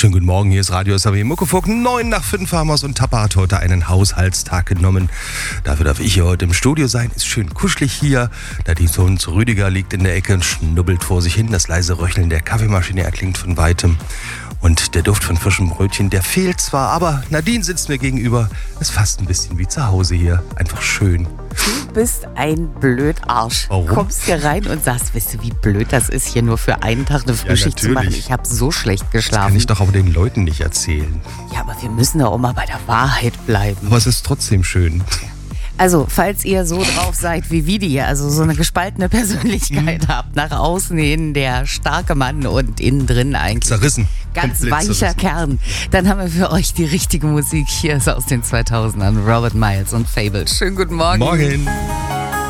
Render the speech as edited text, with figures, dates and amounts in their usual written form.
Schönen guten Morgen, hier ist Radio SAW Muckefuck. 5:09 haben wir es und Tappa hat heute einen Haushaltstag genommen. Dafür darf ich hier heute im Studio sein. Ist schön kuschelig hier. Da die Sohn zu Rüdiger liegt in der Ecke und schnubbelt vor sich hin. Das leise Röcheln der Kaffeemaschine erklingt von weitem. Und der Duft von frischem Brötchen, der fehlt zwar, aber Nadine sitzt mir gegenüber. Ist fast ein bisschen wie zu Hause hier. Einfach schön. Du bist ein Blödarsch. Warum? Kommst hier rein und sagst, weißt du, wie blöd das ist, hier nur für einen Tag eine Frühschicht zu machen. Ich habe so schlecht Das geschlafen. kann ich doch aber den Leuten nicht erzählen. Ja, aber wir müssen doch auch mal bei der Wahrheit bleiben. Aber es ist trotzdem schön. Also, falls ihr so drauf seid wie Vidi, also so eine gespaltene Persönlichkeit habt, nach außen hin der starke Mann und innen drin eigentlich Zerrissen. ganz Komplett weicher zerrissen. Kern, dann haben wir für euch die richtige Musik. Hier ist aus den 2000ern Robert Miles und Fable. Schönen guten Morgen. Morgen.